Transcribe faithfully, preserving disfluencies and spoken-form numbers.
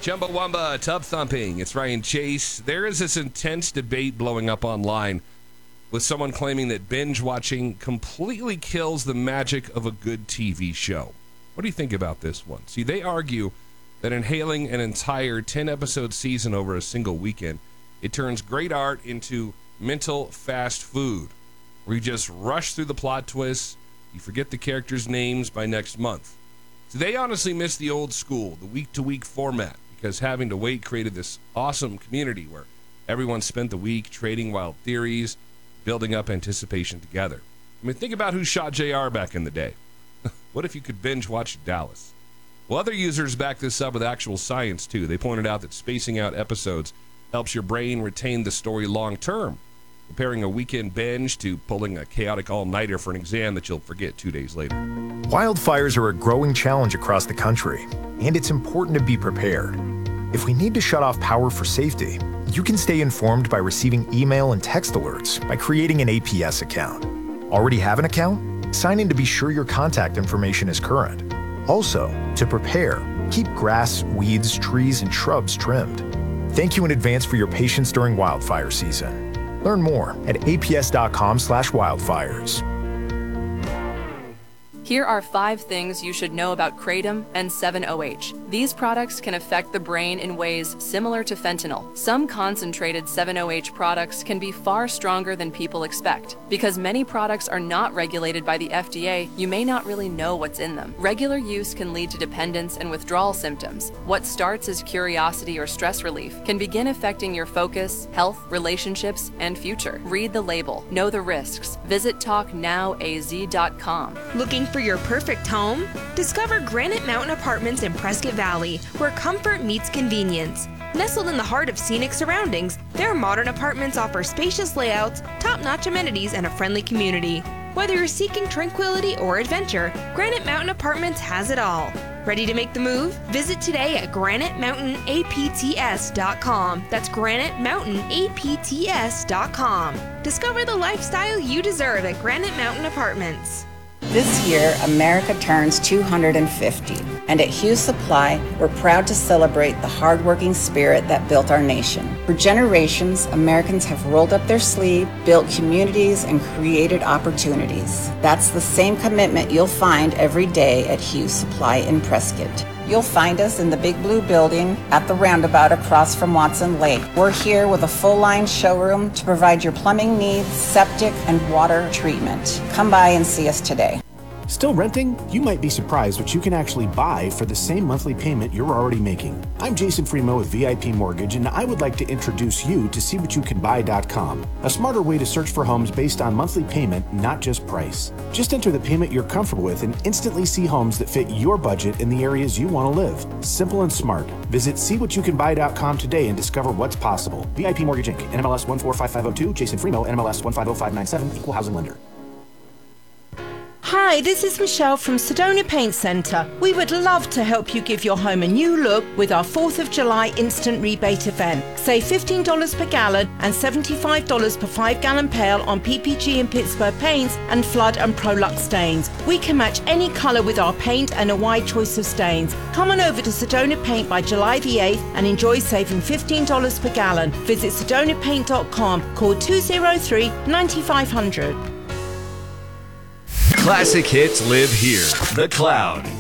Chumbawamba, tub thumping. It's Ryan Chase. There is this intense debate blowing up online with someone claiming that binge watching completely kills the magic of a good T V show. What do you think about this one? See, they argue that inhaling an entire ten-episode season over a single weekend, it turns great art into mental fast food, where you just rush through the plot twists, you forget the characters' names by next month. So they honestly miss the old school, the week-to-week format, because having to wait created this awesome community where everyone spent the week trading wild theories, building up anticipation together. I mean, think about who shot J R back in the day. What if you could binge watch Dallas? Well, other users back this up with actual science, too. They pointed out that spacing out episodes helps your brain retain the story long-term, comparing a weekend binge to pulling a chaotic all-nighter for an exam that you'll forget two days later. Wildfires are a growing challenge across the country, and it's important to be prepared. If we need to shut off power for safety, you can stay informed by receiving email and text alerts by creating an A P S account. Already have an account? Sign in to be sure your contact information is current. Also, to prepare, keep grass, weeds, trees, and shrubs trimmed. Thank you in advance for your patience during wildfire season. Learn more at aps.com slash wildfires. Here are five things you should know about Kratom and seven O H. These products can affect the brain in ways similar to fentanyl. Some concentrated seven O H products can be far stronger than people expect. Because many products are not regulated by the F D A, you may not really know what's in them. Regular use can lead to dependence and withdrawal symptoms. What starts as curiosity or stress relief can begin affecting your focus, health, relationships, and future. Read the label. Know the risks. Visit talk now a z dot com. Looking for your perfect home? Discover Granite Mountain Apartments in Prescott Valley, where comfort meets convenience. Nestled in the heart of scenic surroundings, their modern apartments offer spacious layouts, top-notch amenities, and a friendly community. Whether you're seeking tranquility or adventure, Granite Mountain Apartments has it all. Ready to make the move? Visit today at granite mountain a p t s dot com. That's granite mountain a p t s dot com. Discover the lifestyle you deserve at Granite Mountain Apartments. This year, America turns two hundred fifty, and at Hughes Supply, we're proud to celebrate the hardworking spirit that built our nation. For generations, Americans have rolled up their sleeve, built communities, and created opportunities. That's the same commitment you'll find every day at Hughes Supply in Prescott. You'll find us in the Big Blue Building at the roundabout across from Watson Lake. We're here with a full-line showroom to provide your plumbing needs, septic, and water treatment. Come by and see us today. Still renting? You might be surprised what you can actually buy for the same monthly payment you're already making. I'm Jason Freemo with V I P Mortgage, and I would like to introduce you to see what you can buy dot com, a smarter way to search for homes based on monthly payment, not just price. Just enter the payment you're comfortable with and instantly see homes that fit your budget in the areas you want to live. Simple and smart. Visit see what you can buy dot com today and discover what's possible. V I P Mortgage Incorporated. N M L S one four five five zero two. Jason Freemo. N M L S one five zero five nine seven. Equal housing lender. Hi, this is Michelle from Sedona Paint Centre. We would love to help you give your home a new look with our fourth of July instant rebate event. Save fifteen dollars per gallon and seventy-five dollars per five gallon pail on P P G and Pittsburgh paints and Flood and Prolux stains. We can match any colour with our paint and a wide choice of stains. Come on over to Sedona Paint by July the eighth and enjoy saving fifteen dollars per gallon. Visit sedona paint dot com, call two oh three, nine five hundred. Classic hits live here. The Cloud.